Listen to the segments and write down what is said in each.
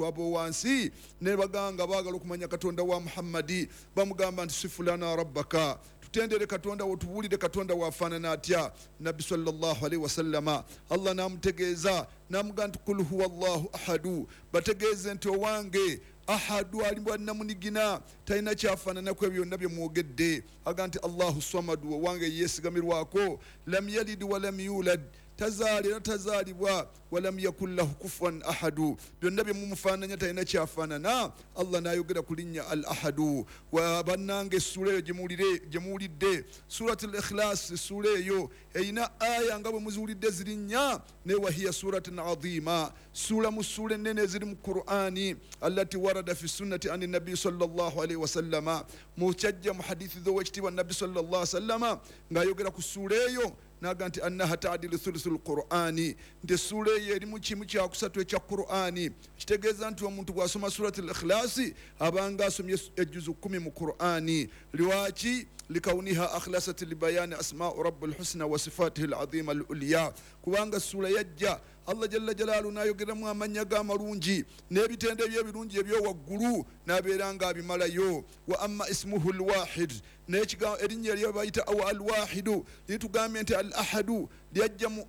abo wansi ne baganga bagala okumanya katonda wa Muhammadi bamugamba nti sifulana rabbaka tutendere katonda wotubulire katonda wafaanana atya. Nabbi sallallahu alaihi wasallama Allah namutegeeza namugamba kul huwa Allahu ahadu bategeeze nti owange ahadu alimbwa namunigina talina kyafaanana ku ebyo byonna bye mwogedde aga nti Allahu samadu owange yeesigamirwako lam yalid wa lam yulad tazaalibwa walam yakun lahu kufuwan ahadu byonna bye mumufaananya talina kyafaanana. Allah n'ayogera ku linnya al ahadu wa bannange essula eyo gye muwulidde suratul ikhlas essula eyo eyina aya nga bwe muziwulidde zirinnya ne wahiya suratun azima sura mu sura ennene eziri mu Qur'ani allati warada fi sunnati an nabi sallallahu alaihi wasallama mu kyajja mu hadithi z'owekitiibwa nabbi sallallahu alaihi wasallama ng'ayogera ku sura eyo naga nti annaha ta'dilu thuluthul Qur'ani nti sura eyo erimu kimu kyakusatu ekya Qur'ani kitegeeza nti omuntu bw'asoma suratul ikhlasi abanga asomye ejuzu 10 mu Qur'ani liwaki likauniha akhlasat libayani asma'u rabbil husna wa sifatihi al-azima al-ulya kubanga sura yajja Allah jalla jalaalu n'ayogeramu amannya g'amalungi n'ebitende by'ebirungi ebyowaggulu n'abeeranga abimalayo. Wa amma ismuhu al-wahid n'ekigambo erinnya lye bayita al-wahidu litugambye nti al-ahadu lyajja mu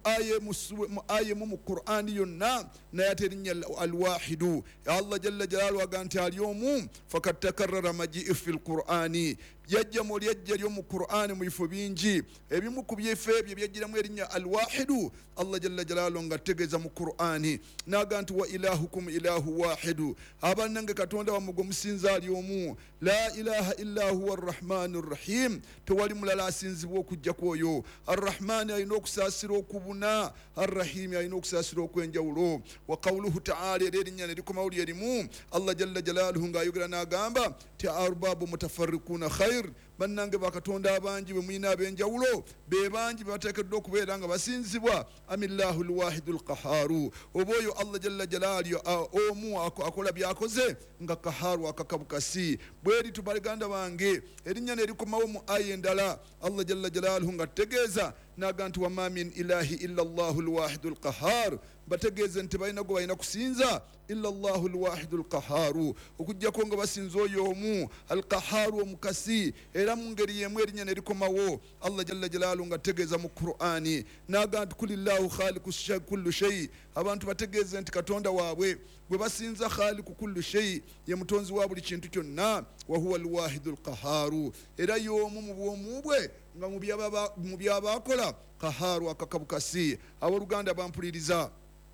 aya mu Qur'ani yonna naye ate erinnya al-wahidu Allah jalla jalaalu aga nti ali omu fakat takarrara maji'u fil Qur'ani yajja mu lyajja lyo mu Qur'ani mu bifo bingi ebimu ku bifo ebyo byajjiramu erinnya al-wahidu Allah jalla jalaalu nga tegeeza mu Qur'ani naga nti wa ilahukum ilahu wahidu abannange katonda wammwe gwe musinza ali omu la ilaha illa huwa arrahmanu rrahim tewali mulala asinzibwa okujja kwoyo arrahmani alina okusaasira okubuna arrahimi alina okusaasira okwenjawulo. Wa qawluhu ta'ala erinnya ne likomawo lyerimu Allah jalla jalaaluhu ng'ayogera n'agamba ti arbabu mutafarrikuna khair bannange bakatonda abangi bwe mulina ab'enjawulo be bangi bateekeddwa okubeera nga basinzibwa amillahu lwahidul qaharu oba oyo Allah jalla jalaalu omu akola byakoze nga qaharu akakabukasi bweri tubaliganda bange erinnya ne likomawo mu aya endala Allah jalla jalaaluhu nga tegeeza naga nti wama min ilahi illa Allahu lwahidul qahar bategeeze nti balina gwe balina kusinza illa Allahu lwahidul qaharu okujjako nga basinza oyo omu alqaharu omukasi era mu ngeri yemu erinnya ne likomawo Allah jalla jalaalu nga tegeeza mu Qur'ani naga nti kulillahu khaliqu kullu shay abantu bategeeze nti katonda waabwe gwe basinza khaliqu kullu shay ye mutonzi wa buli kintu kyonna wa huwa alwahidul qaharu era y'omu mu bwomu bwe nga mu byabakola qaharu akakabukasi abooluganda bampuliriza.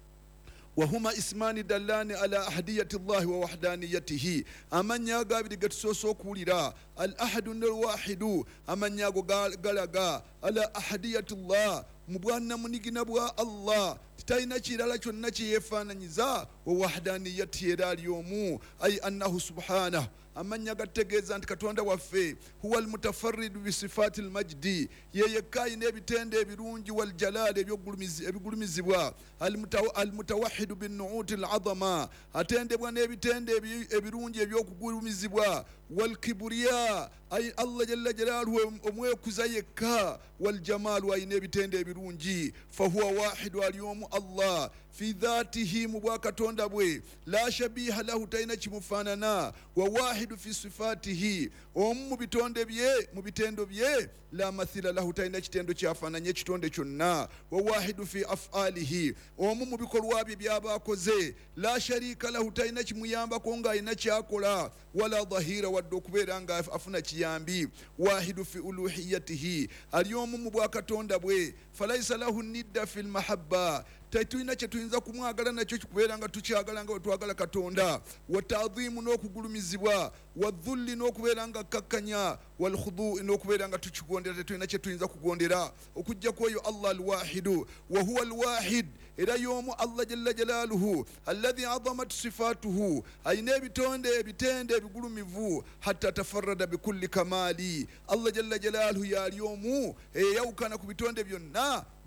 وهما اسمان دلان على أحدية الله ووحدانيته أمن يغا بيدغ تسوسو كوليرا الأحد الواحد أمن يغا غلغا على أحدية الله mubwana munigina bwa Allah tayina kirala kyonna kyeyefaananyiza wa wahdaniyati era ali omu ay annahu subhanahu amanya gategeeza nti katonda waffe huwa almutafarridu bisifati almajdi yeyekkayi n'ebitende ebirungi waljalali ebigulumizibwa almutawahhidu binnuuti alazama atendebwa n'ebitende ebirungi ebyokugulumizibwa walkibriya ay Allah jalla jalaaluhu omwekuza yekka waljamalu ayina ebitende ebirungi fahuwa wahidu alyomu Allah fi dhatihi mubwa katonda bwe la shabiha lahu tayina kimufaanana wa wahidu fi sifatihi omu mu bitendo bye la mathila lahu tayina kitendo kyafaananye kitonde kyonna wa wahidu fi af'alihi omu mu bikolwa bye byabakoze la sharika lahu tayina kimuyambako nga ayina kyakola wala dhahira wadde okubeera nga afuna kiyambi wahidu fi uluhiyatihi alyomu mu bwa katonda bwe falaisa lahu nidda fi lmahabba tetulina kyetuyinza kumwagala nakyo kikubeera nga tukyagala nga wetwagala katonda watadhimu n'okugulumizibwa wadhulli n'okubeera nga kakkanya walkhuduu n'okubeera nga tukigondera tetulina kyetuyinza kugondera okujja kwoyo Allah alwahidu wa huwa alwahid era y'omu Allah jalla jalaaluhu alladhi azamat sifatuhu ayina ebitende ebigulumivu hatta tafarrada bikulli kamali Allah jalla jalaaluhu yali omu eyawukana ku bitonde byonna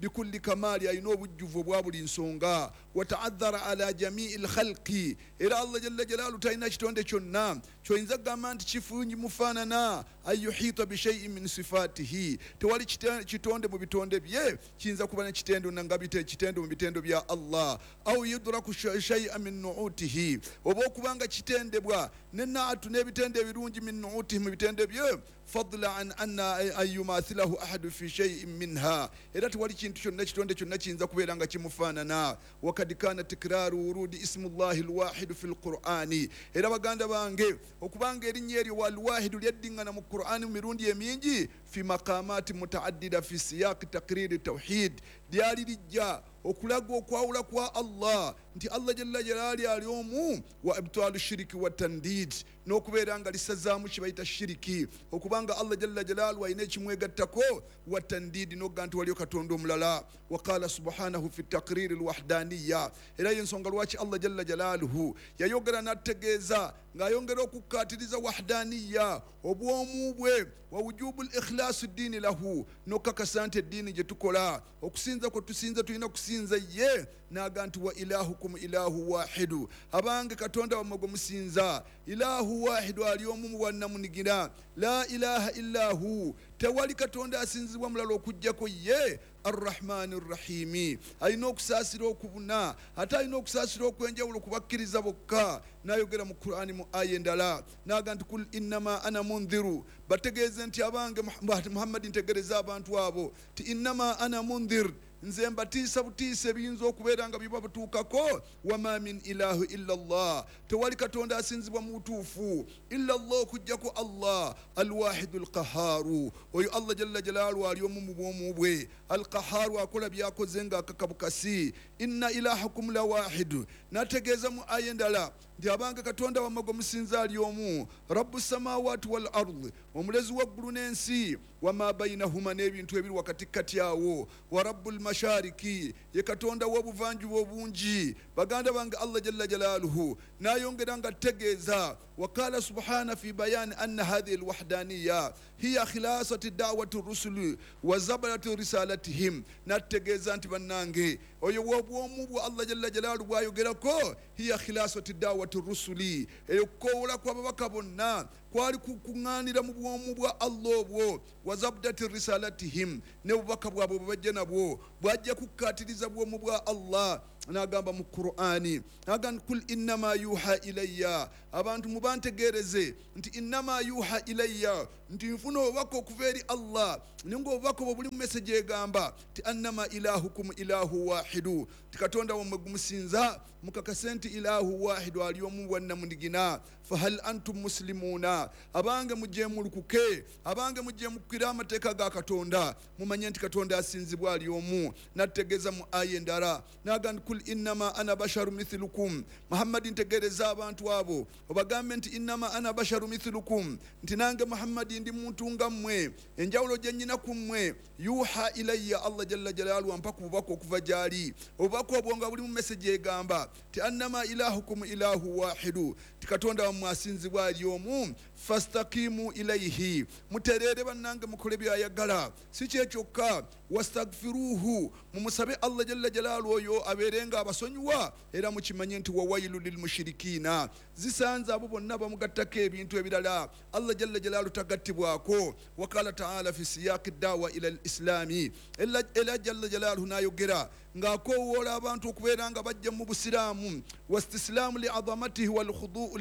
bikulli kamali ayina obujjuvu bwa buli nsonga wataadhara ala jamii lkhalqi era allah jalla jalalu talina kitonde kyonna kyoyinza kugamba nti kifunyi mufaanana an yuhita bishaiin min sifatihi tewali kitonde mu bitonde bye kiyinza kuba nekitendo nanga kitendo mu bitendo bya allah au yudraku shaian min nuutihi oba okubanga kitendebwa nenaatu n'ebitendo ebirungi min nuutihi mu bitendo bye fadla an yumathilahu ahadu fi shaiin minha era tewali kintu kyonna kitonde kyonna kiyinza kubeera nga kimufaanana wakad kana tikraru wurudi ismu llahi lwahidu fi lqurani era baganda bange okubanga erinnya eryo walwahidu lyaddingana mu qurani mu mirundi emingi fi maqamati mutaaddida fi siyaqi takriri tawhid lyali lijja okulaga okwawula kwa allah nti allah jalla jalali ali omu wa ibtalu shiriki wa tandid n'okubeera nga lisazaamu kibayita shiriki okubanga allah jalla jalalu ayina ekimwegattako wa tandidi n'okuga nti waliyo katonda omulala waqala subhanahu fi takriri lwahdaniya era yensonga lwaki allah jalla jalaluhu yayogera n'ategeeza ng'ayongera okukkaatiriza wahdaniya obwomu bwe wa wujubu likhlaasu ddiini lahu n'okukakasa nti eddiini gye tukola okusinza kwe tusinza tulina kusinza ye n'aga nti wa ilahukum ilahu wahidu abange katonda wammwe gwe musinza ilahu wahidu ali omu muwannamunigira la ilaha illa hu tewali katonda asinzibwa mulala okujjako ye arrahmani rrahimi alina okusaasira okubuna ate alina okusaasira okwenjawulo kubakkiriza bokka n'ayogera mu qurani mu aya endala n'aga nti kul innama ana mundhiru bategeeze nti abange muhammadi ntegereza abantu abo ti innama ana mundhir nze mbatiisa butiisa ebiyinza okubeera nga biba butuukako wama min ilahu illa llah tewali katonda asinzibwa mu butuufu illa llah okujjako allah alwahidu alqaharu oyo allah jalla jalaalu ali omu mu bwomu bwe alqaharu akola byakoze nga akakabukasi inna ilahakum la wahidu nategeeza mu aya endala nti abange katonda wammwe gwe musinza ali omu rabbu samawati wal ard omulezi waggulu n'ensi wama bainahuma n'ebintu ebiri wakatikkati awo wa rabbu lmashariki ye katonda w'obuvanjuba obungi baganda bange allah jalla jalaluhu n'ayongera nga ategeeza wakala subhana fi bayani anna hadhihi alwahdaniya hiya khilasati dawati rusuli wa zabalati risalatihim n'ategeeza nti bannange oyo w'obwomu bwa allah jalla jalaluhu bwayogerako hiya khilasati dawati rusuli eyo kukowoola kw'ababaka bonna kwali kukuŋŋaanira mu bwomu bwa allah obwo wazabdati risalatihim ne bubaka bwabwe bwe bajja nabwo bwajja kukkaatiriza bwomu bwa allah n'agamba mu qur'ani n'agamba kul innama yuha ilayya abantu mubantegeereze nti innama yuha ilayya nti nfuna obubaka okuva eri allah naye ng'obubaka obwo buli mu meseji egamba ti annama ilahukum ilahu wahidu ti katonda wammwe gumusinza mukakase nti ilahu wahidu ali omu bwannamunigina fahal antum muslimuna abange mujemulukuke abange mujemukukira amateeka ga katonda mumanye nti katonda asinzibwa ali omu nategeeza mu aya endala n'agamba kul innama ana basharu mithlukum muhammadi ntegereza abantu abo obagambe nti innama ana basharu mithlukum nti nange muhammadi ndi muntu nga mmwe enjawulo gye nnyina ku mmwe yuha ilayya allah jalla jalalu ampa ku bubaka okuva gyali obubaka obwo nga buli mu meseji egamba ti annama ilahukum ilahu wahidu ti katonda wammwe asinzibwa ali omu fastakimu ilayhi mutereere bannange mukole byayagala si kyekyokka wastagfiruhu mumusabe allah jalla jalalu oyo abeerenga abasonyiwa era mukimanye nti wawailu lilmushirikina zisanze abo bonna bamugattako ebintu ebirala allah jalla jalalu tagattibwako wakala taala fi siyaqi dawa ila lislami era jalla jalaluhu nayogera ng'akowoola abantu okubeera nga bajja mu busiraamu wastislaamu liadhamatihi walkhuduu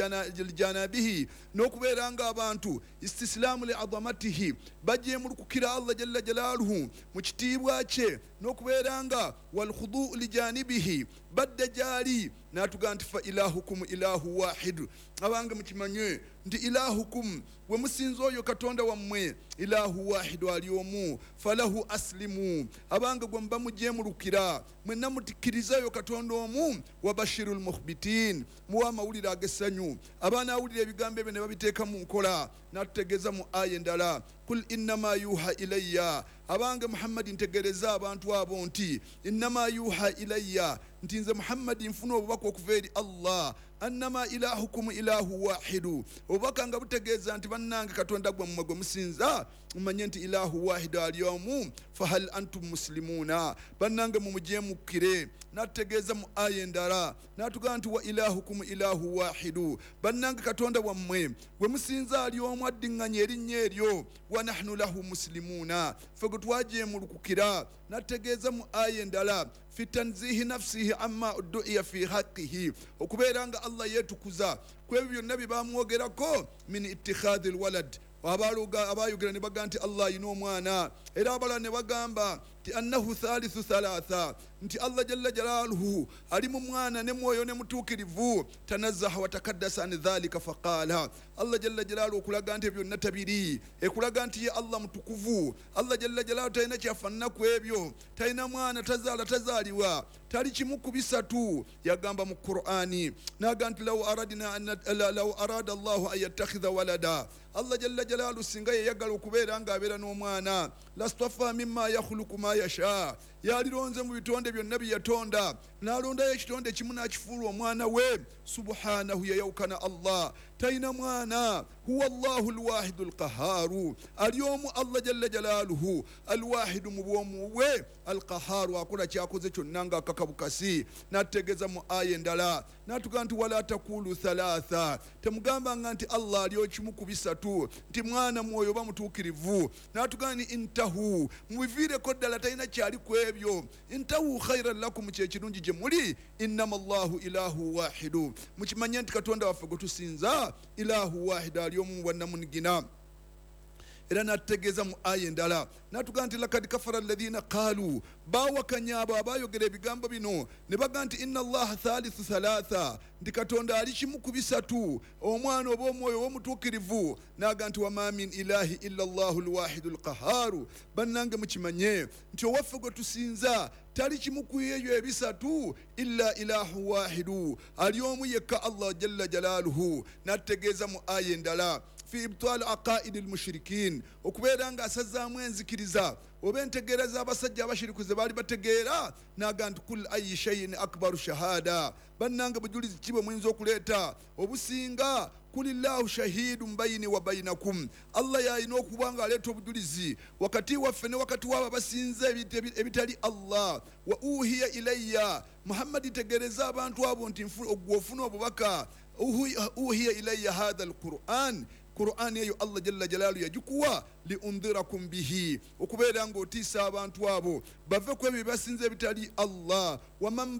lijanabihi n'okubeera nga abantu istislaamu liadhamatihi bajemulukukira allah jalla jalaluhu mu kitiibwa kye n'okubeera nga walkhuduu lijanibihi badda gyali n'atugaa nti fa ilahukum ilahu wahidu abange mukimanye nti ilahukum bwe musinza oyo katonda wammwe ilahu wahidu ali omu falahu aslimu abange gwe muba mujemulukira mwenna mutikkiriza oyo katonda omu wabashiru lmukhbitin muwa amawulire ag'essanyu abaanaawulira ebigambo ebyo ne babiteeka mu nkola n'atutegeeza mu aya endala kul innama yuha ilayya abange muhammadi ntegereza abantu abo nti innama yuha ilayya nti nze muhammadi nfuna obubaka okuva eri allah annama ilahukum ilahu wahidu obubaka nga butegeeza nti bannange katonda gwammwe gwe musinza mumanye nti ilahu wahidu alyomu fahal antum muslimuna bannange mumujemukire nategeeza mu aya endala natugamba nti wa ilahukum ilahu wahidu bannange katonda wammwe gwe musinza alyomu addiŋŋanya erinnya eryo wa nahnu lahu muslimuna fe gwe twajemulukukira nategeeza mu aya endala fi tanzihi nafsihi amma uddu'iya fi haqqihi okubeera nga allah yeetukuza kwebyo byonna bye bamwogerako min ittikhadhi alwalad abayogera ne bagamba nti allah ayina omwana era abalala ne bagamba nti annahu thalithu thalatha nti allah jalla jalaluhu ali mu mwana ne mwoyo ne mutuukirivu tanazzaha watakaddasa an dhalika faqala allah jalla jalaluhu okulaga nti byonna tabiri ekulaga nti ye allah mutukuvu allah jalla jalaluhu talina kyafanana ku ebyo talina mwana tazaalibwa tali kimu ku bisatu yagamba mu qur'ani naga nti law arada allahu an yattakhidha walada allah jalla jalaluhu singa yeyagala okubeera nga abeera n'omwana lastafa mimma yakhluqu ma yasha yalironze mu bitonde byonna bye yatonda n'alondayo ekitonde kimu n'akifuula omwana we subhanahu yayawukana allah talina mwana huwa allahu alwahidu alqaharu ali omu allah jalla jalaluhu alwahidu mu bwomu bwe alqaharu akola kyakoze kyonna nga akakabukasi n'ategeeza mu aya endala n'atugamba nti wala takulu thalatha temugambanga nti allah aliyo kimu ku bisatu nti mwana mwoyo oba mutuukirivu n'atugamba ni intahu mubiviireko ddala talina kyali ku ebyo intahu khairan lakum kyekirungi gye muli innama allahu ilahu wahidu mukimanye nti katonda waffe gwe tusinza ilahu wahidu ali omu wannamunigina era natutegeeza mu aya endala natugamba nti lakad kafara alladhina qaalu bawakanya abo abayogera ebigambo bino ne bagamba nti inna allaha thalithu thalatha nti katonda ali kimu ku bisatu omwana oba omwoyo w'omutuukirivu naga nti wama min ilahi illa allahu alwahidu alqaharu bannange mukimanye nti owaffe gwe tusinza tali kimu ku ebyo ebisatu illa ilahu wahidu ali omu yekka allah jalla jalaluhu natutegeeza mu aya endala fi ibtal aqaid almushrikin okubeera nga asazaamu enzikiriza oba entegeera z'abasajja abashirikuze baali bategeera naga nti kul ayi shayin akbaru shahada bannange bujulizi ki bwe muyinza okuleeta obusinga kulillahu shahidun bayini wa bainakum allah yalina okuba nga aleeta obujulizi wakati waffe ne wakati wabo abasinza ebitali allah wa uhiya ilayya muhammadi tegeereza abantu abo nti gwe ofuna obubaka uhiya ilayya hadha alquran qur'an eyo allah jalla jalalu yagikuwa liundhirakum bihi okubeera nga otiisa abantu abo bave ku ebyo basinza ebitali allah waman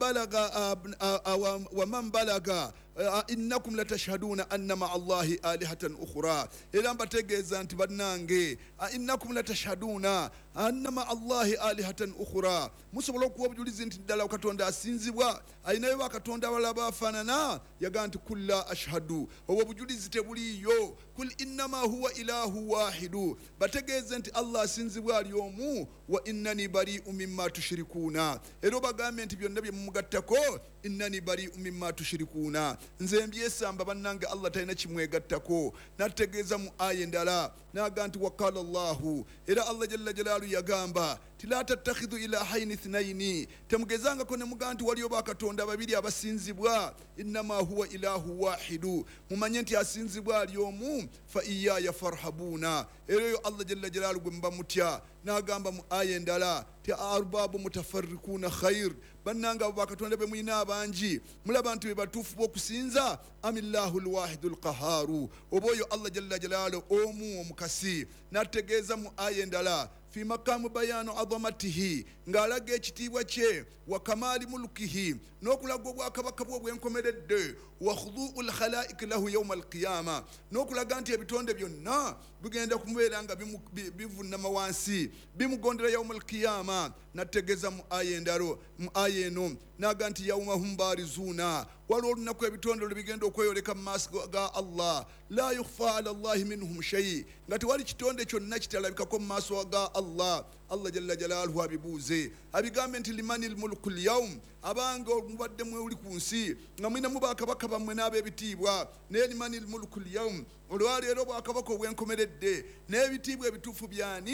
balaga innakum latashhaduna anna maa allahi alihatan ukhra era mbategeeza nti bannange innakum latashhaduna anna maa allahi alihatan ukhra musobola okuwa obujulizi nti ddala katonda asinzibwa ayinayo bakatonda abalala bafaanana yagaa nti kulla ashhadu obwo obujulizi tebuliyo kul innama huwa ilahu wahidu bategeeze nti allah asinzibwa ali omu wa innani bari'u mimma tushrikuuna era obagambe nti byonna bye mumugattako innani bari'u mimma tushrikuuna nze mbyesamba bannange allah talina kimwegattako nategeeza mu aya endala naga nti waqala allahu era allah jalla jalalu yagamba ti la tattakhidhu ilahaini ithnaini temugezangako ne mugamba nti waliyo bakatonda babiri abasinzibwa innama huwa ilahu wahidu mumanye nti asinzibwa ali omu fa iyaya farhabuna era eyo allah jalla jalalu gwe muba mutya nagamba mu aya endala ti arbabu mutafarrikuna khair bannanga abo bakatonda be muyina abangi mulaba nti be batuufu b'okusinza amillahu alwahidu alqaharu oba oyo allah jalla jalalu omu omukasi nategeeza mu aya endala fi makamu bayanu adhamatihi ng'alaga ekitiibwa kye wa kamali mulukihi n'okulaga obwakabaka bwe obwenkomeredde wa khuduu lkhalaiki lahu yauma alqiyama n'okulaga nti ebitonde byonna bigenda kumubeera nga bivunnama wansi bimugondera yauma alqiyama nategeeza mu aya eno naga nti yauma hum barizuna waliwo olunaku ebitonde lwe bigenda okweyoleka mu maaso ga allah la yukhfa ala allahi minhum shay nga tewali kitonde kyonna kitalabikako mu maaso ga allah jalla jalaluhu abibuuze abigambe nti limani lmulku lyaum abanga mubadde mwuli ku nsi nga mwinamu bakabaka bammwe n'ab'ebitiibwa naye limani lmulku lyaum olwaleero bwakabaka obwenkomeredde n'ebitiibwa ebituufu byani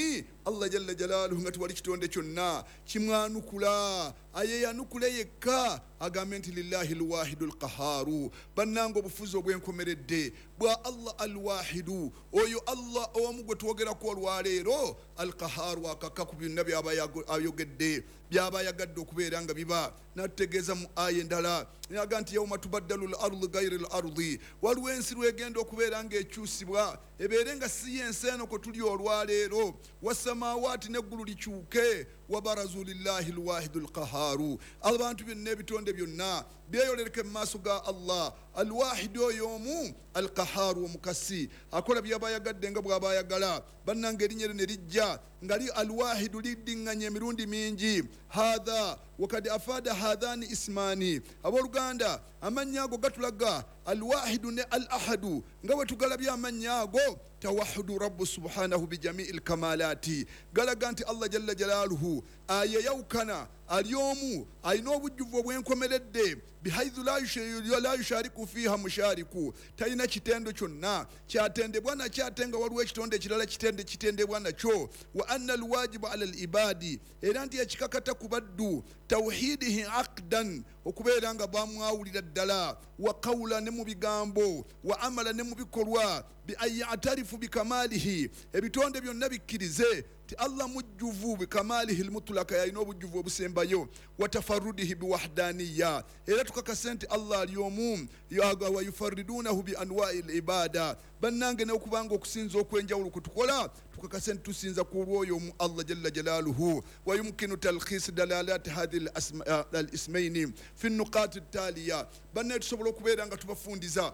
Allah jalla jalaluhu nga tewali kitonde kyonna kimwanukula ayeyanukula yekka agambe nti lillahi alwahidu alqaharu bannanga obufuzi obwenkomeredde bwa Allah alwahidu oyo Allah owamu gwe twogerako olwaleero alqaharu akaka ku byonna byaba ayogedde byaba yagadde okubeera nga biba nategeeza mu aya endala yaga nti yawma tubaddalu al-ardu gayri al-ardi waliwo ensi lwegenda okubeera nga ekyusibwa ebeere nga si yensi eno kwe tuli olwaleero wasamaawaati neggulu likyuke wabarazu lillahi alwahidu alqaharu abantu byonna ebitonde byonna byeyoleka mu maaso ga Allah alwahidu oyo omu alqaharu omukasi akola byaba yagadde nga bw'aba ayagala bannanga erinnya ne lijja nga li alwahidu liddiŋŋanya emirundi mingi hadha wakad afada hadhani ismani abooluganda amannya ago gatulaga alwahidu ne al ahadu nga bwe tugalabye amannya ago tawahudu rabbu subhanahu bijamii lkamalati galaga nti Allah jalla jalaluhu ayeyawukana ali omu alina obujjuvu obwenkomeredde bihaithu la yushariku fiha mushariku talina kitendo kyonna kyatendebwa nakyo ate nga waliwo ekitonde ekirala kitendebwa nakyo wa anna alwajibu ala alibadi era nti ekikakata ku baddu tawhidihi aqdan okubeera nga bamwawulira ddala wa qawla ne mu bigambo wa amala ne mu bikolwa bi an ya'tarifu bikamalihi ebitonde byonna bikkirize ti Allah mujjuvu bikamalihi almutlaka yalina obujjuvu obusembayo wa tafarrudihi biwahdaniya era tukakase nti Allah ali omu wa yufarridunahu bi anwa'i alibada bannange n'okubanga okusinza okwenjawulo kutukola tukakase nti tusinza ku olwoyo omu Allah jalla jalaluhu wa yumkinu talkhis dalalati hadhihi al-ismaini fi an-nuqat at-taliya banne tusobola okubeera nga tubafundiza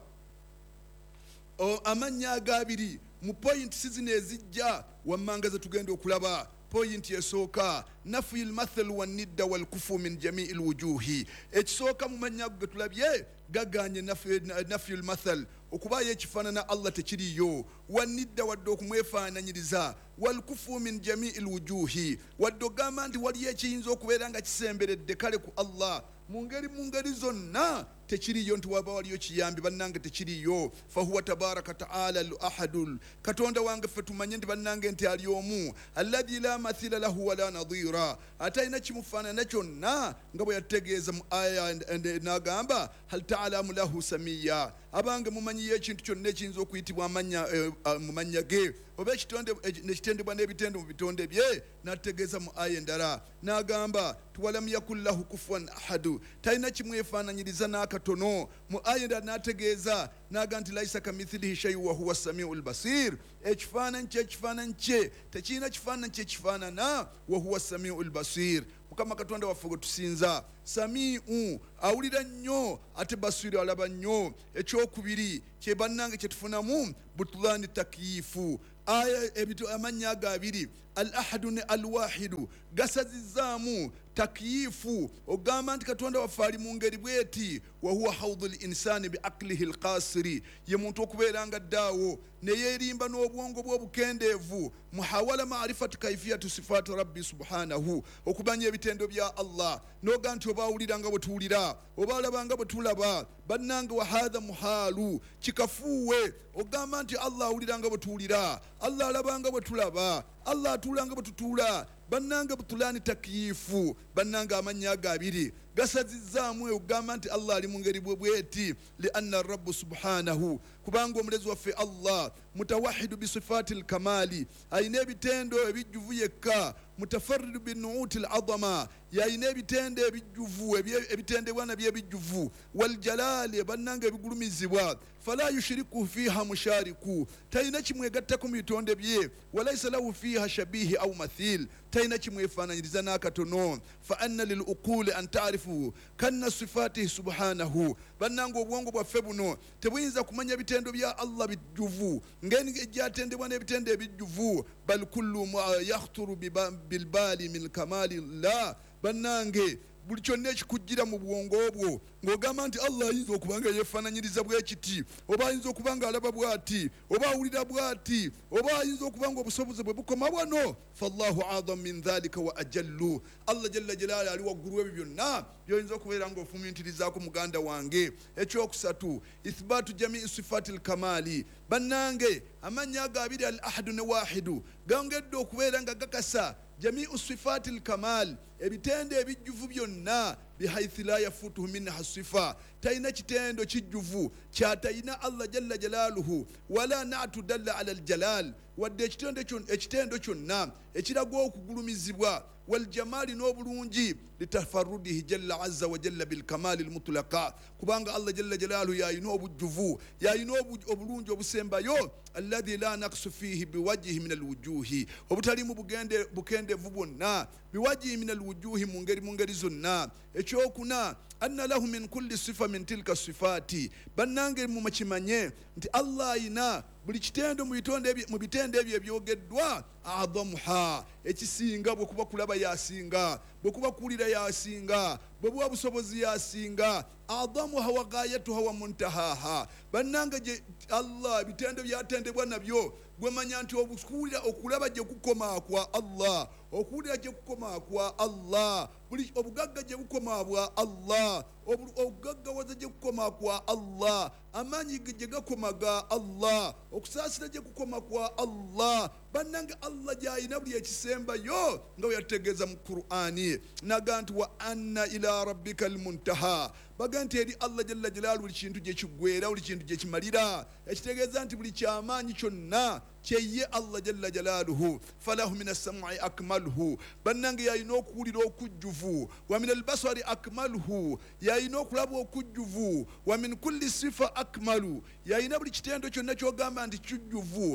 amannya agabiri mu point sizina ezijja wammanga ze tugenda okulaba point esooka nafi almathal wanidda walkufu min jamii alwujuhi ekisooka mu mannya ge tulabye gaganye nafi almathal okubayo ekifaanana Allah tekiriyo wanidda wadde okumwefaananyiriza walkufu min jamii alwujuhi wadde ogamba nti waliyo ekiyinza okubeera nga kisemberedde kale ku Allah mu ngeri zonna tekiriyo nti waba waliyo kiyambi bannange tekiriyo fahuwa tabaraka taala al-ahadul katonda wange ffe tumanye nti bannange nti ali omu alladhi la mathila lahu wala nadhira atalina kimufaanana kyonna nga bwe yategeeza mu aya n'agamba hal taalamu lahu samiya abange mumanyiyo ekintu kyonna ekiyinza okuyitibwa mu mannya ge oba nekitendebwa n'ebitendo mu bitonde bye n'ategeeza mu aya endala n'agamba tuwalam yakun lahu kufuwan ahadu talina kimwefaananyiriza n'akatono mu aya endala n'ategeeza n'agamba nti laisa kamithilihi shay'un wa huwa samiu albasir ekifaananyi kye tekirina kifaananyi kye kifaanana wa huwa samiu albasir mukama katonda waffe gwe tusinza samiu awulira nnyo ate basiru alaba nnyo ekyokubiri kye bannange kye tufunamu butulani takyifu amannya ago abiri al ahadu ne al wahidu gasazizaamu takyifu ogamba nti katonda waffe ali mu ngeri bweti wahuwa haudu linsani biaqlihi alqasiri ye muntu okubeera nga ddaawo neyeerimba n'obwongo bw'obukendeevu muhawala marifati kaifiyatu sifati rabbi subhanahu okumanya ebitendo bya Allah noga nti oba awulira nga bwe tuwulira oba alaba nga bwe tulaba bannange wa hadha muhalu kikafuuwe ogamba nti Allah awulira nga bwe tuwulira Allah alaba nga bwe tulaba Allah atuula nga bwe tutuula bannange butulani takyifu bannange amannya ago abiri gasazizaamu ogamba nti Allah ali mu ngeri bweti li anna rabbu subhanahu kubanga omulezi waffe Allah mutawahidu bisifati alkamali ayina ebitendo ebijjuvu yekka mutafarridu binuuti alazama yayina ebitendo ebijjuvu ebitendebwa nabyo ebijjuvu waljalali bannange ebigulumizibwa fala yushiriku fiha mushariku talina kimwegattako mu bitonde bye walaisa lahu fiha shabihi au mathil talina kimwefaananyiriza n'akatono fa anna liluquli an taarifu kanna sifatihi subhanahu bannange obwongo bwaffe buno tebuyinza kumanya bitendo bya Allah bijjuvu ng'egyatendebwa n'ebitendo ebijjuvu bal kullu ma yakhturu bilbali min kamali llah bannange buli kyonna ekikujjira mu bwongo bwo ng'ogamba nti Allah ayinza okuba nga yeefaananyiriza bwekiti, oba ayinza okuba nga alaba bw'ati, oba awulira bw'ati, oba ayinza okuba nga obusobozi bwe bukoma bwano. Fallahu a'zam min dhalika wa ajallu. Allah jalla jalali ali waggulu w'ebyo byonna by'oyinza okubeera ng'ofumiitirizaako muganda wange. Ekyokusatu, ithbaatu jamii sifati lkamali. Bannange amannya ago abiri al ahadu ne wahidu gongedde okubeera nga gakasa jamiu sifati lkamal, ebitende ebijjuvu byonna, bihaithi la yafutuhu minha sifa, talina kitendo kijjuvu kyatayina Allah jalla jalaluhu, wala naatu dalla ala aljalal, wadde ekitendo kyonna ekiraga okugulumizibwa, waljamali n'obulungi, litafarudihi jalla azza wa jalla bilkamali lmutlaqa, kubanga Allah jalla jalaluhu yayina obujjuvu, yayina obulungi obusembayo, alladhi la naqsu fihi biwajhihi min alwujuhi, obutalimu bukendevu bwonna, biwajhihi min alwujuhi, mu ngeri zonna. Ekyokuna, anna lahu min kulli sifa min tilka sifati, bannange mukimanye nti Allah ayina buli kitendo mu bitende ebyo ebyogeddwa, adamuha, ekisinga, bwekuba kulaba yasinga, bwekuba kuwulira yasinga, bwebuwa busobozi yasinga, adamuha wa gayatuha wa muntahaha. Bannange Allah bitendo byatendebwa nabyo gwemanya nti okulaba gye kukoma kwa Allah, okuwulira gye kukoma kwa Allah, buli obugagga gye bukoma bwa Allah, obugaggawaza gye kukoma kwa Allah, amaanyi gye gakoma ga Allah, okusaasira gye kukoma kwa Allah. Bannange Allah gyayina buli ekisembayo nga bwe yategeeza mu Qur'ani, naga nti wa anna ila rabbika almuntaha, baga nti eri Allah jalla jalalu buli kintu gye kiggwera, buli kintu gye kimalira, ekitegeeza nti buli kyamaanyi kyonna kyeye Allah jalla jalaluhu. Falahu min as-sam'i akmaluhu, bannange yayina okuwulira okujjuvu, wa min albasari akmaluhu, yayina okulaba okujjuvu, wa min kulli sifa akmalu, yayina buli kitendo kyonna kyogamba nti kijjuvu,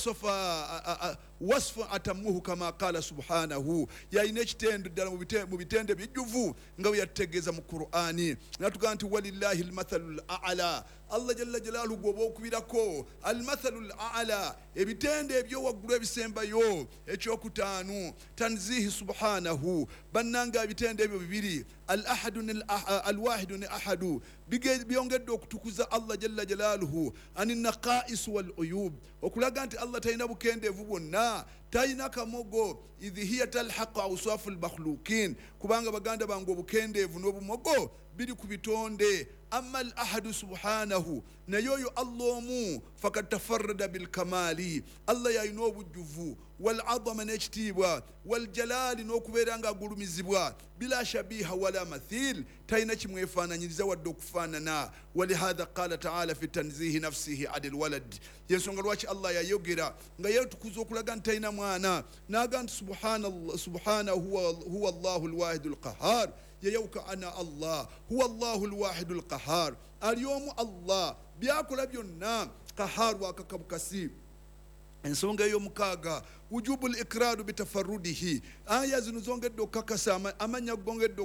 wasfa atamuhu kama qala subhanahu, yayina ekitendo ddala mu bitende bijjuvu nga bwe yategeeza mu Qur'ani. Natuga nti walillahi almathalu al'ala, Allah jalla jalaluhu gwoba okubirako almathalu al'ala, ebitende ebyo waggulu ebisembayo. Ekyokutaano, tanzihi subhanahu, bannanga ebitende ebyo bibiri, alwahidu ne ahadu, byongedde okutukuza Allah jalla jalaluhu, ani naqais wal uyub, okulaga nti Allah talina bukendeevu bwonna, talina kamogo, idh hiya talhaqu awsafu almakhluqin, kubanga baganda bange obukendeevu n'obumogo biri ku bitonde. Amma al ahadu subhanahu, naye oyo Allah omu, fakad tafarrada bilkamali, Allah yayina obujjuvu, wal'azama n'ekitiibwa, waljalali n'okubeera nga agulumizibwa, bila shabiha wala mathil, talina kimwefaananyiriza wadde okufaanana. Walihadha qala ta'ala fi tanzihi nafsihi adil walad, yensonga lwaki Allah yayogera nga yeetukuza okulaga nti talina mwana, naga nti subhanahu huwa Allahu alwahidu alqahar, yeyawuka ana Allah huwa Allahu alwahidu alqahar, ali omu Allah, byakola byonna qahar wakakabukasi. Ensonga ey'omukaaga, wujubu likradu bitafarudihi, aya zino zongedde okukakasa, amanya gongedde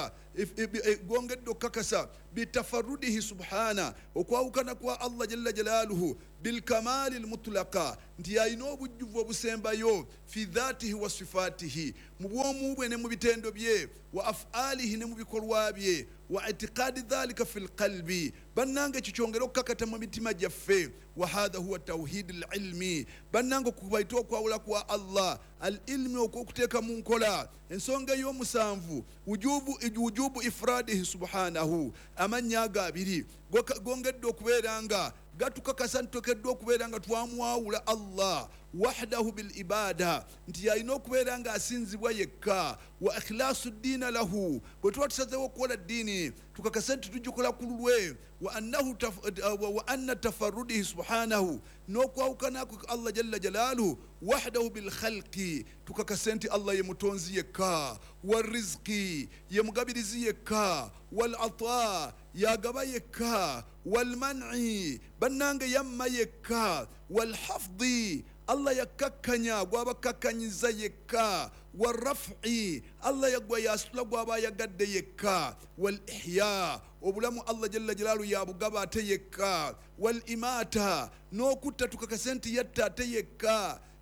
okukakasa bitafarudihi subhana, okwawukana kwa Allah jalla jalaluhu, bilkamali almutlaqa, nti yayina obujjuvu obusembayo, fi dhatihi wa sifatihi, mu bwomu bwe ne mu bitendo bye, wa afalihi ne mu bikolwa bye, wa itiqadi dhalika fi lqalbi, bannange kikyongera okukakata mu mitima gyaffe. Wa hadha huwa tawhid alilmi, bannange okubaita okwawula kwa Allah alilmi, okwokuteeka mu nkola. Ensonga ey'omusanvu, wujubu ifradihi subhanahu, amannya ago abiri gongedde okubeera nga gatukakasa ntuteekeddwa okubeera nga twamwawula Allah wahdahu bil ibada, nti yalina okubeera nga asinzibwa yekka, wa ikhlasu ddiina lahu, bwe tuba tusazeewo okukola ddiini tukakase nti tugikola ku lulwe, wa anna tafarrudihi subhanahu, n'okwawukanako Allah jalla jalaluhu, wahdahu bil khalqi, tukakase nti Allah ye mutonzi yekka, wa rizqi ye mugabirizi yekka, wal ata yagaba yekka, wal man'i bannange yamma yekka, wal hafdi Allah yakakkanya gwabakakkanyiza yekka, wal raf'i Allah yagwa yasula gwaba yagadde yekka, wal ihya obulamu Allah jalla jalalu yabugaba ate yekka, wal imata n'okutta tukakase nti yatta ate yekka,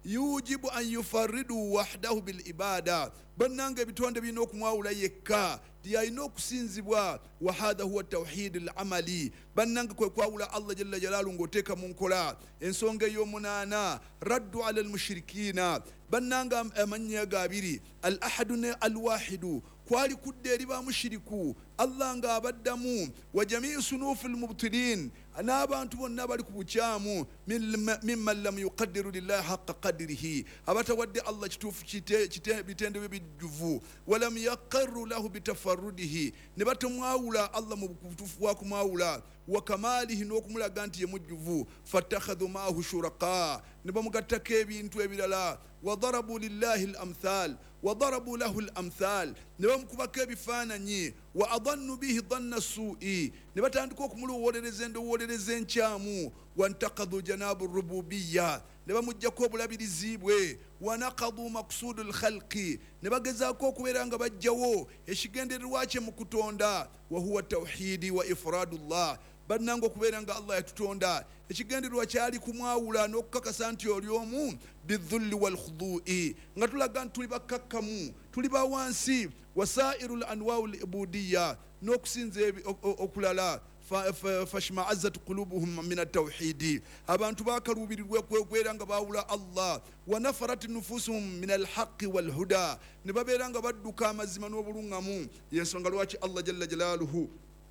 yujibu an yufarridu wahdahu bil ibada bannanga ebitonde birina okumwawula yekka tiyalina okusinzibwa wa hadha huwa tawhid al amali bannanga kwe kwawula allah jalla jalalu ng'oteeka mu nkola ensonga ey'omunaana raddu ala al mushrikina bannanga amannya gabiri al ahadu ne al wahidu kwali kudde eri bamushiriku allah ng'abaddamu wa jamii sunufu lmubtilin n'abantu bonna bali ku bukyamu mimman lam yuqaddiru lillahi haqa qadirihi abatawadde allah kituufu bitende bye bijjuvu walam yaqarru lahu bitafarrudihi ne batamwawula allah mu butuufu bwa kumwawula wa kamalihi n'okumulaga nti ye mujjuvu fattakhadhu maahu shuraka ne bamugattako ebintu ebirala wadarabu lillahi lamthal wadarabu lahu lamthal ne bamukubako ebifaananyi wa adannu bihi danna suui ne batandika okumulowoolereza endowoolereza enkyamu wantakadhu janabu rububiya ne bamuggyako obulabirizi bwe wanakadhu maksudu lkhalqi ne bagezaako okubeera nga bajjawo ekigendererwa kye mu kutonda wahuwa tawhidi wa ifradu llah bannanga okubeera nga allah yatutonda ekigendererwa kyali kumwawula n'okukakasa nti oli omu bidhulli walkhudui nga tulaga nti tuli bakkakkamu tuli bawansi wasairu lanwau libudiya n'okusinza okulala fashma'azzat qulubuhum min at-tawhid abantu bakalubirirwa kwera nga bawula allah wa nafarat nufusuhum min al-haqq wal huda ne babeera nga badduka amazima n'obulungamu yensonga lwaki allah jalla jalaluhu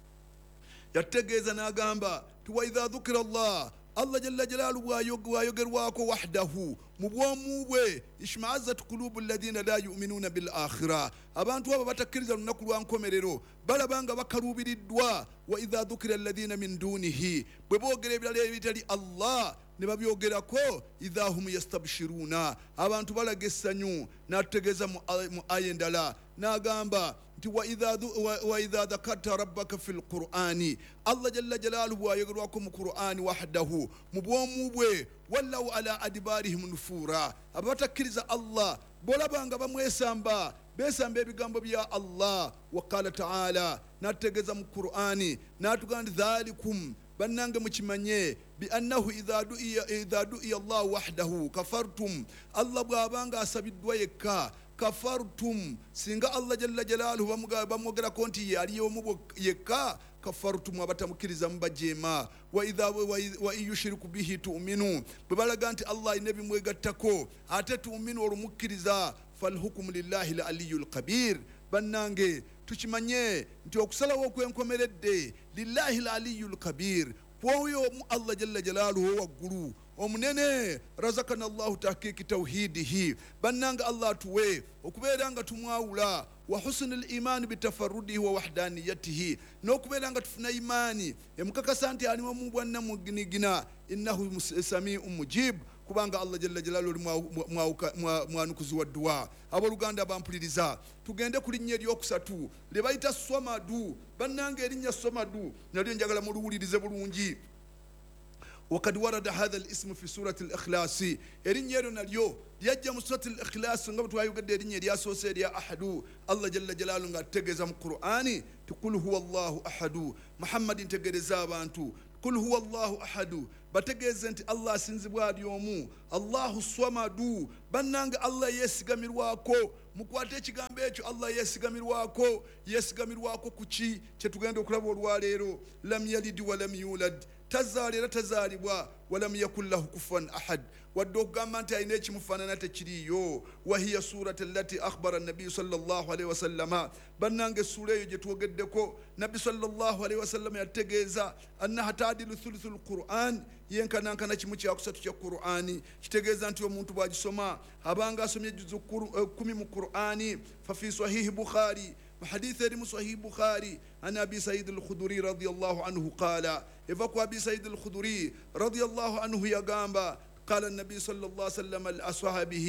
yategeeza n'agamba wa idha dhukira allah allah jalla jalalu bwayogerwako wahdahu mu bwomu bwe ishma'azzat qulubu alladhina la yu'minuna bil akhirah abantu abo batakkiriza lunaku lwa nkomerero balabanga bakalubiriddwa wa idha dhukira alladhina min dunihi bwe boogera ebirala ebitali allah ne babyogerako idha hum yastabshiruna abantu balaga essanyu n'atutegeeza mu aya endala n'agamba nti wa idha dhakarta rabbaka fi lqur'ani allah jalla jalaluhu bwayogerwako mu qur'ani wahdahu mu bwomu bwe wallaw ala adbarihim nufura abatakkiriza allah bolabanga bamwesamba besamba ebigambo bya allah waqala taala n'atutegeeza mu qur'ani n'atugamba nti dhalikum bannange mukimanye biannahu idha du'iya allah wahdahu kafartum allah bw'abanga asabiddwa yekka kafartum singa allah jalla jalaluhu bamwogerako nti yali omu yekka kafartum abatamukiriza mubajeema wa iyushiriku bihi tu'minu bwe balaga nti allah alina ebimwegattako ate tu'minu olumukkiriza falhukumu lillahi laliyu lkabir bannange tukimanye nti okusalawo okwenkomeredde lillahi laliyu lkabir kwoyo omu allah jalla jalaluhu waggulu omunene razakana allahu tahkiki tawhidihi bannanga allah atuwe okubeera nga tumwawula wa husni limaani bitafarrudihi wa wahdaniyatihi n'okubeera nga tufuna imaani emukakasa nti alimu mu bwanna muginigina innahu samiu mujib kubanga allah jalla jalalu oli mwanukuzi wa dduwa abooluganda bampuliriza tugende ku linnya eryokusatu lye bayita somadu bannanga erinnya somadu nalyo njagala muluwulirize bulungi وقد ورد هذا الاسم في سورة الإخلاص إرنيرو ناليو ليجا سورة الإخلاص نغم توايو قد إرنير يا سوسير يا أحد الله جل جلاله نغا تغزم قرآني تقول هو الله أحد محمد تغزا بانتو قل هو الله أحد bategezenti allah asinzibwa alyomu allahu swamadu bannanga allah yesigamirwako mukwate ekigambo ekyo allah yesigamirwako kuki kyetugenda okulaba olwaleero lam yalid walam yulad tazaala era tazaalibwa walam yakun lahu kufuwan ahad wadde okugamba nti alina ekimufaanana tekiriyo wahiya surati allati akhbara nabiyu sallallahu alaihi wasallama bannanga essuula eyo gye twogeddeko nabbi sallallahu alaihi wasallama yategeeza annaha taadilu thuluthu lquran yenkanankana kimu kyakusatu kya qur'ani kitegeeza nti omuntu bw'agisoma abanga asomye juzu 10 mu qur'ani fafi sahihi bukhari وحديث ابن صحيح بخاري عن ابي سعيد الخدري رضي الله عنه قال افكوا ابي سعيد الخدري رضي الله عنه يا غامبا قال النبي صلى الله عليه وسلم لاصحابه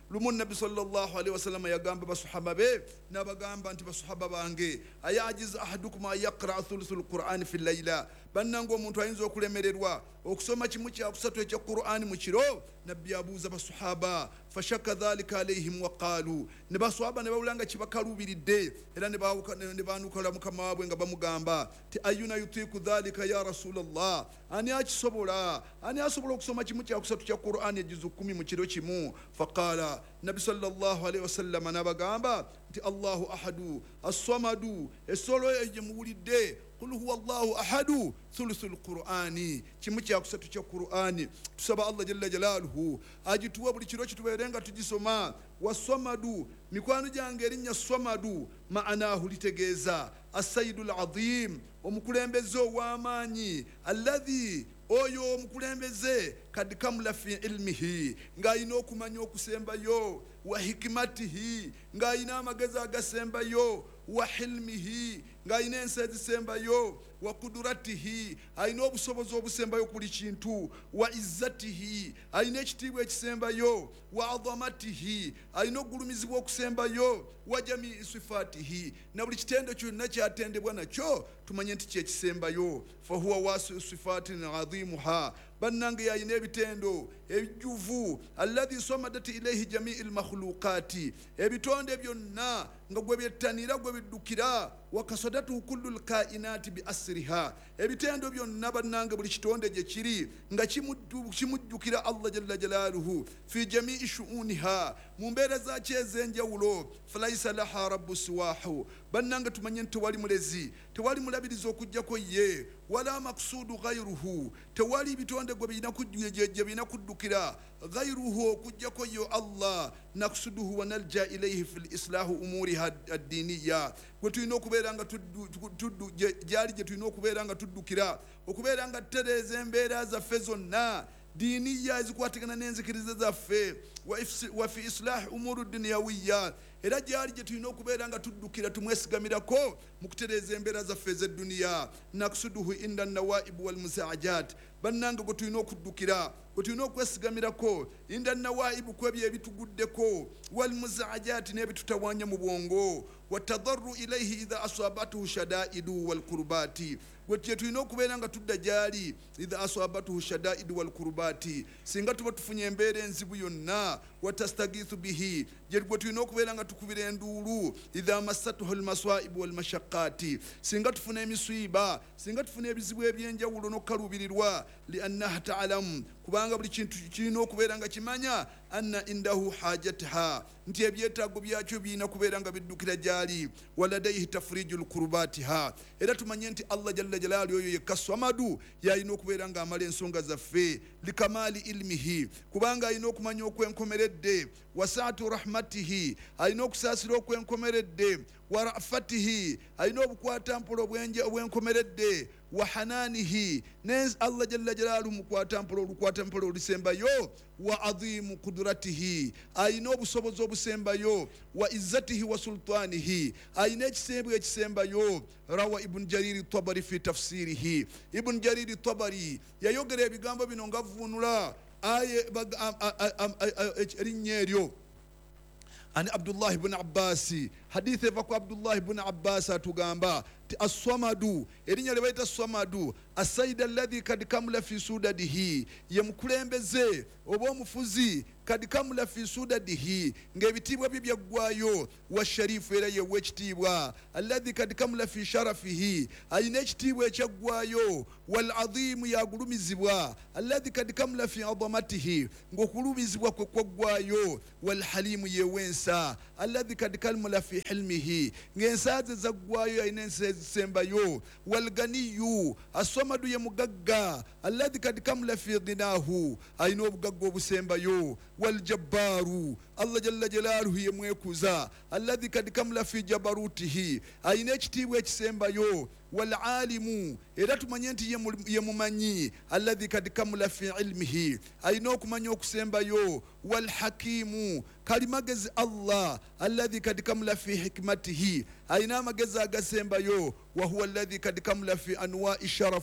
lumu nabbi sallallahu alaihi wasallam yagamba basahaba be nabagamba nti basahaba bange ayajiz ahadukum ayaqra thuluthul qur'ani fi layla bannango omuntu ayinza okulemererwa okusoma kimu kyakusatu ekya qur'ani mu kiro nabbi abuuza basahaba fashaka dhalika alaihim waqalu ne basahaba ne bawulanga kibakalubiridde era ne baanukala mukama waabwe nga bamugamba ti ayuna yutiku dhalika ya rasulallah ani akisobola ani asobola okusoma kimu kyakusatu kya qur'ani ejuzu 10 mu kiro kimu faqala nabbi sallallahu alaihi wasallam nabagamba nti allahu ahadu as-samadu esolo eje muwulidde qul huwa allahu ahadu thuluthul qur'ani kimu kyakusatu kya qur'ani tusaba allah jalla jalaluhu ajituwa buli kiro kitubeerenga tugisoma wasomadu mikwano gyange erinnya somadu maanahu litegeeza asayidul azim omukulembeze ow'amaanyi alladhi oyo omukulembeze kad kamula fi ilmihi ng'alina okumanya okusembayo wa hikimatihi ng'alina amagezi agasembayo wa hilmihi ng'alina ensi ezisembayo wa kuduratihi alina obusobozi obusembayo ku buli kintu wa izzatihi alina ekitiibwa ekisembayo wa adhamatihi alina okugulumizibwa okusembayo wa jamii sifatihi na buli kitendo kyonna kyatendebwa nakyo tumanye nti kyekisembayo fahuwa wasiu sifatin adhimuha bannange yalina ebitendo ebijjuvu alladhi samadat ilaihi jamii lmakhluqati ebitonde byonna nga gwe byettanira gwe biddukira wakasadatuhu kullu lkainati bi asriha ebitendo byonna bannange buli kitonde gye kiri nga kimujjukira allah jalla jalaluhu fi jamii shuuniha mu mbeera zakyo ez'enjawulo falaisa laha rabbu siwahu bannange tumanye nti tewali mulezi tewali mulabiriza okujjako ye wala maksudu ghairuhu tewali bitonde gwe birina kuddukira ghairuhu okujjako yo allah naksuduhu wa nalja ilaihi fi lislahu umuriha addiniya gwe tulina okubeera nga gyali gye tulina okubeera nga tuddukira okubeera nga tutereeza embeera zaffe zonna diniya ezikwatigana n'enzikiriza zaffe wa fi islah umuru duniyawiya era gyali gye tulina okubeera nga tuddukira tumwesigamirako mu kutereeza embeera zaffe ez'edduniya naksuduhu inda nawaibu walmusaajat bannange gwe tulina okuddukira gwe tulina okwesigamirako inda nawaibu ku ebyo ebituguddeko walmusaajati n'ebitutawanya mu bwongo watadaru ilaihi idha asabatuhu shadaidu walkurubati gwe tulina okubeera nga tudda gyali idha asabatuhu shadaidu walkurubati singa tuba tufunye embeera enzibu yonna watastagithu bihi gwe tulina okubeera nga tukubira enduulu idha massatuhu almaswaibu walmashaqati singa tufuna emiswiba singa tufuna ebizibu ebyenjawulo n'okukaluubirirwa liannaha taalamu kubanga buli kintu kirina okubeera nga kimanya anna indahu hajataha nti ebyetaago byakyo birina kubeera nga biddukira gyali waladaihi tafriju lkurubatiha era tumanye nti allah jalla jalaali oyo yekka samadu yalina okubeera nga amala ensonga zaffe likamali ilmihi kubanga alina okumanya okwenkomeredde wasaatu rahmatihi alina okusaasira okwenkomeredde wa rafatihi alina obukwatampola obwenkomeredde wa hananihi ne allah jalla jalaaluhu mukwatampola olukwatampola olusembayo wa adhimu kuduratihi alina obusobozi obusembayo wa izzatihi wa sultanihi alina ekisembwa ekisembayo rawa ibn jariri tabari fi tafsirihi ibn jariri tabari yayogera ebigambo bino nga vunula aye erinnya eryo عن عبد الله بن عباس حديث فكو عبد الله بن عباس تغامبا الصمد erinnya lebayita الصمد السيد الذي قد كمل في سودده يمkulembeze oba omufuzi kad kamula fi sudadihi ng'ebitiibwa bye byaggwayo wa sharifu era yewe ekitiibwa alladhi kad kamula fi sharafihi alina ekitiibwa ekyaggwayo wal adhimu yagulumizibwa alladhi kad kamula fi adhamatihi ng'okulumizibwa kwe kwaggwayo wal halimu yewe ensa alladhi kad kamula fi hilmihi ng'ensa ze zaggwayo alina ensa ezisembayo wal ganiyu asomadu ye mugagga alladhi kad kamula fi ghinahu alina obugagga obusembayo والجبار الله جل جلاله يمwekuza الذي قد كمل في جبروته alina ekitiibwa ekisembayo والعالم era tumanye nti ye mumanyi alladhi kad kamula fi ilmihi alina okumanya okusembayo walhakimu kalimagezi allah alladhi kad kamula fi hikmatihi alina amagezi agasembayo wahuwa alladhi kad kamula fi anwa'i sharaf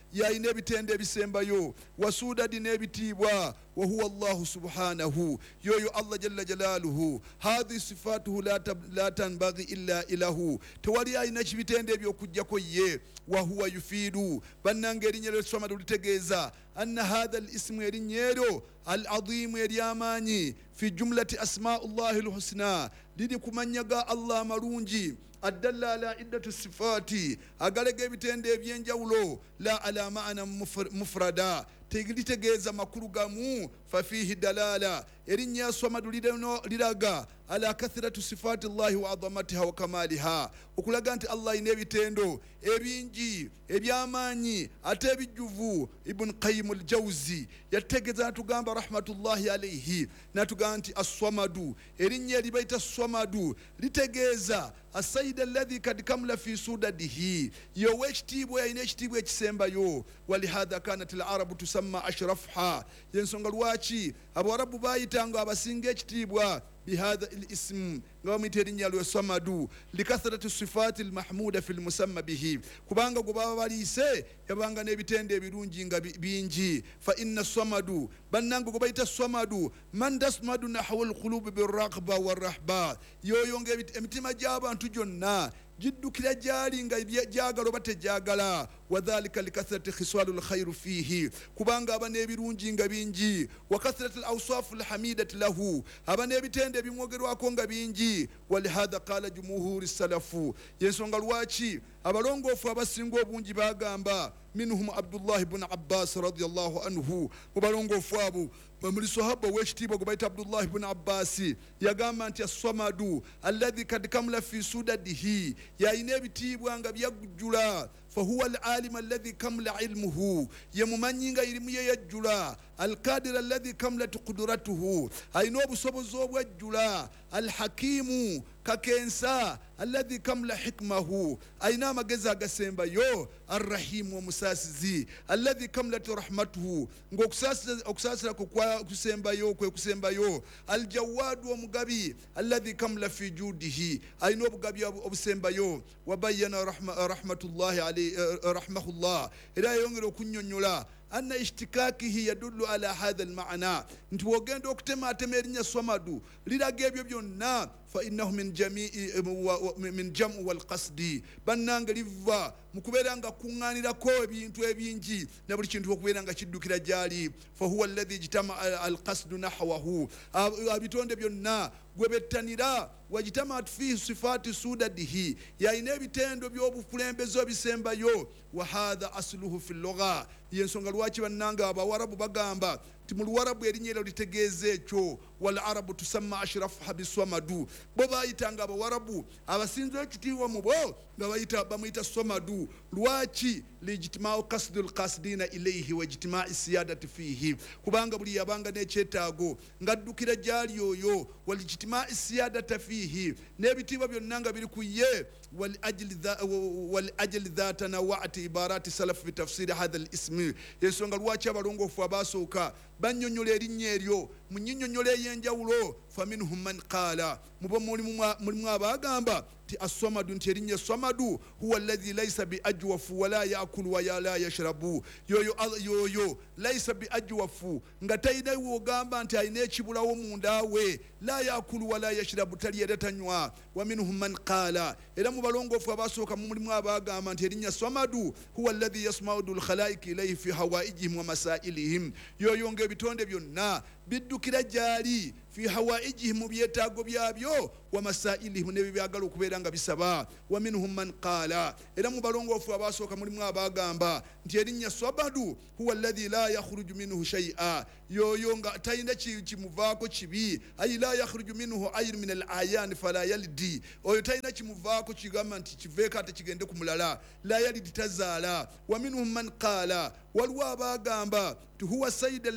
yaine ebitende ebisembayo wasudadi n'ebitiibwa wahuwa allahu subhanahu yoyo allah jalla jalaluhu hadhi sifatuhu la tanbaghi illa ilahu tewali alina kibitende ebyokujjako ye wahuwa yufidu bannange erinnya ly'esswamadu litegeeza anna hadha alismu erinnya eryo aladimu eryamaanyi fi jumlati asmaullahi lhusna liri kumanya ga allah amalungi addalla ala iddatu sifati agalega ebitende ebyenjawulo la ala maana mufrada litegeeza makulu gamu fafihi dalala erinnya swamadu liraga ala kathiratu sifati llahi wa adhamatiha wa kamaliha okulaga nti allah ina ebitendo ebingi ebyamaanyi ate ebijjuvu. Ibn Qayyim al-Jawzi yategeeza natugamba rahmatullahi alayhi natugamba nti aswamadu erinnya eribaita swamadu litegeeza asayida alladhi kad kamula fi sudadihi yowe ekitiibwa yalina ekitiibwa ekisembayo walihadha kanat alarabu tusamma ashrafha yensonga lwaki abawarabu bayitanga abasinga ekitiibwa bihadha alism nga bamuyita erinnya lw'eswamadu likathrati sifati almahmuda fi lmusamma bihi kubanga gwe baba baliise yabanga n'ebitende ebirungi nga bingi. Fa inna swamadu bannange gwe bayita swamadu man tasmadu nahwa alqulubi birraqba warrahba yoyo nga emitima gy'abantu gyonna jiddukira gyali nga gyagala oba tegyagala wadhalika likathrati khiswalu lkhairu fihi kubanga aba n'ebirungi nga bingi wa kathrati alawsafu alhamidati lahu aba n'ebitende ebimwogerwako nga bingi walihadha qala jumuhuri salafu yensonga lwaki abalongoofu abasinga obungi bagamba minhum abdullah ibn abbas radiyallahu anhu mu balongoofu abo bamuli sahaba w'ekitiibwa gwe bayita abdullah ibn abbas yagamba nti aswamadu alladhi kad kamula fi sudadihi yalina ebitiibwa nga byagujjula fahuwa alalim alladhi kamula ilmuhu yemumanyi nga irimu ye yajjula alqadir alladhi kamulat qudratuhu alina obusobozi obwajjula alhakimu kakensa alladhi kamula hikmahu alina amagezi agasembayo arrahimu omusaasizi alladhi kamulat rahmatuhu ng'okusaasira kusembayo kwe kusembayo aljawadu omugabi alladhi kamula fi judihi alina obugabi obusembayo wabayana rahmatullahi alayhi rahmahullah era yongera okunnyonnyola anna ishtikakihi yadullu ala hadha almaana nti wogenda okutematema erinnya swamadu liraga ebyo byonna fa innahu min jamu walqasdi bannange liva mukubeera nga kuŋŋaanirako ebintu ebingi ne buli kintu okubeera nga kiddukira gyali fahuwa alladhi ijtama alqasdu nahwahu abitonde byonna gwe bettanira wajitamat fihi sifati sudadihi yalina ebitendo by'obukulembeze bisembayo wa hadha asluhu fi lugha yensonga lwaki bannanga abawarabu bagamba ti mu luwarabu erinnya eryo litegeeza ekyo wal arabu tusamma ashrafuha biswamadu bo bayitanga abawarabu abasinza ekitiibwa mu bo nga bamuyita swamadu lwaki lijtimau kasdu lkasidina ilayhi wa ijtimai siyadati fihi kubanga buli yabanga n'ekyetaago ngaddukira gyali oyo walijtimai siyadata fihi n'ebitiibwa byonna nga biri ku ye والأجل ذات نوعت عبارات سلف في تفسير هذا الاسم يسونغ lwaki abalongoofu abasooka bannyonnyola erinnya eryo mu nnyinnyonnyola ey'enjawulo faminhum man qaala mubo mulimu abagamba ti aswamadu nti erinnya swamadu huwa alladhi laysa biajwafu wala yakulu wala yashrabu yoyo laysa biajwafu nga talina wogamba nti alina ekibulawo munda we la yakulu wala yashrabu tali era tanywa wa minhum man qaala era mu balongoofu abasooka mulimu abagamba nti erinnya swamadu huwa alladhi yasmaudu lkhalaiki ilayhi fi hawaijihim wa masailihim yoyo ng'ebitonde byonna biddukira gyali fi hawaijihim mu byetaago byabyo wa masailihim nebyo byagala okubeera nga bisaba wa minhum man qaala era mu balongoofu abasooka mulimu abagamba nti erinnya swamadu huwa alladhi la yakhruju minhu shay'a yoyo nga talina kimuvaako kibi ayi la yakhruju minhu ayru min alayan fala yalidi oyo talina kimuvaako kigamba nti kiveeko ate kigende ku mulala la yalidi tazaala wa minhum man qaala waliwo abagamba ti huwa sayida